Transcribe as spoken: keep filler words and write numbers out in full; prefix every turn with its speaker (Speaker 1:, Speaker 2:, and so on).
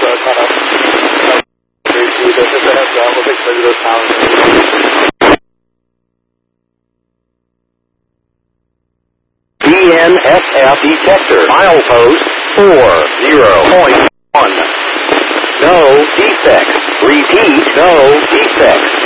Speaker 1: D N S F detector, milepost four zero point one. No defects. Repeat, no defects.